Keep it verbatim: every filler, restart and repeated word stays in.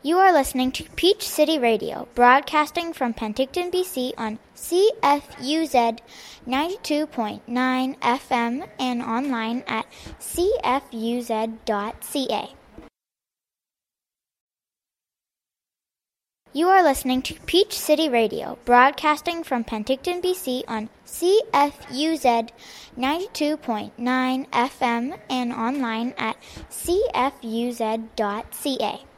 You are listening to Peach City Radio, broadcasting from Penticton, B C on C F U Z ninety-two point nine F M and online at c f u z dot c a. You are listening to Peach City Radio, broadcasting from Penticton, B C on C F U Z ninety-two point nine F M and online at c f u z dot c a.